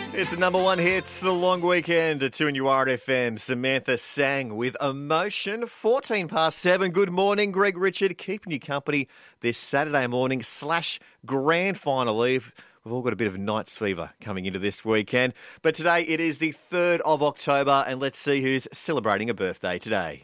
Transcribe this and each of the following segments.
It's the number one hit. It's the long weekend at 2 and you are at FM. Samantha sang with emotion. 14 past 7. Good morning, Greg Richard, keeping you company this Saturday morning / grand final eve. We've all got a bit of night's fever coming into this weekend. But today it is the 3rd of October, and let's see who's celebrating a birthday today.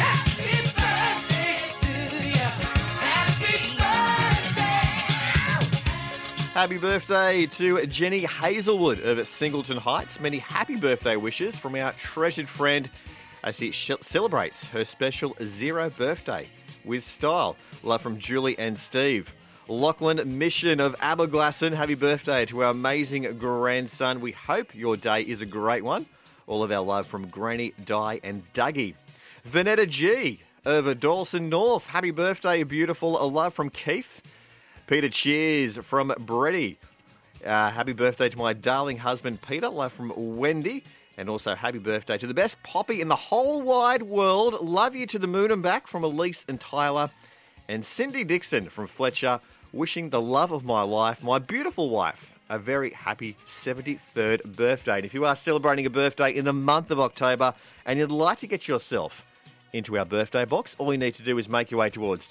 Happy birthday to Jenny Hazelwood of Singleton Heights. Many happy birthday wishes from our treasured friend as she celebrates her special 0 birthday with style. Love from Julie and Steve. Lachlan Mission of Aberglasson. Happy birthday to our amazing grandson. We hope your day is a great one. All of our love from Granny, Di and Dougie. Vanetta G of Dawson North. Happy birthday, beautiful. A love from Keith. Peter Cheers from Breddy. Happy birthday to my darling husband, Peter. Love from Wendy. And also happy birthday to the best poppy in the whole wide world. Love you to the moon and back from Elise and Tyler. And Cindy Dixon from Fletcher. Wishing the love of my life, my beautiful wife, a very happy 73rd birthday. And if you are celebrating a birthday in the month of October and you'd like to get yourself into our birthday box, all you need to do is make your way towards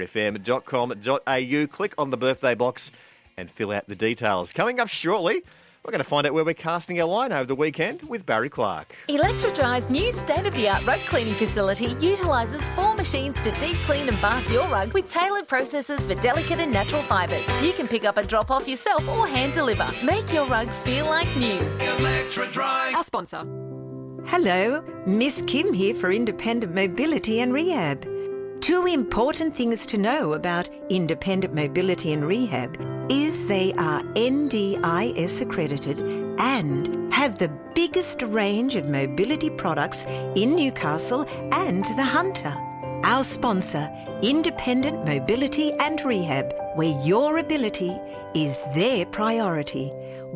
2NURFM.com.au, click on the birthday box and fill out the details. Coming up shortly, we're going to find out where we're casting our line over the weekend with Barry Clark. Electrodry's new state-of-the-art rug cleaning facility utilises 4 machines to deep clean and bath your rug with tailored processes for delicate and natural fibres. You can pick up and drop off yourself or hand deliver. Make your rug feel like new. Electrodry. Our sponsor. Hello, Miss Kim here for Independent Mobility and Rehab. 2 important things to know about Independent Mobility and Rehab is they are NDIS accredited and have the biggest range of mobility products in Newcastle and the Hunter. Our sponsor, Independent Mobility and Rehab, where your ability is their priority.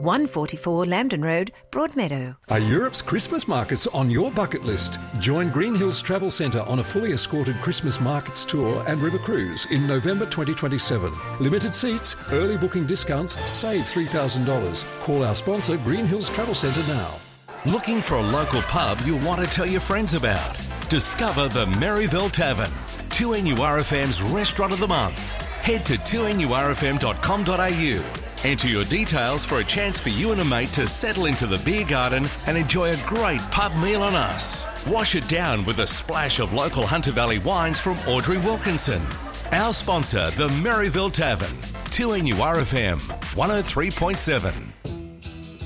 144 Lambton Road, Broadmeadow. Are Europe's Christmas markets on your bucket list? Join Green Hills Travel Centre on a fully escorted Christmas markets tour and river cruise in November 2027. Limited seats, early booking discounts, save $3,000. Call our sponsor, Green Hills Travel Centre now. Looking for a local pub you'll want to tell your friends about? Discover the Merryville Tavern, 2NURFM's Restaurant of the Month. Head to 2NURFM.com.au. Enter your details for a chance for you and a mate to settle into the beer garden and enjoy a great pub meal on us. Wash it down with a splash of local Hunter Valley wines from Audrey Wilkinson. Our sponsor, the Merryville Tavern, 2NURFM 103.7.